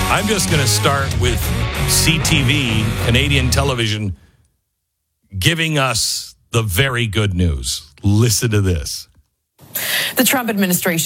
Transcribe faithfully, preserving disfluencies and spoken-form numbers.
I'm just going to start with C T V, Canadian television, giving us the very good news. Listen to this. The Trump administration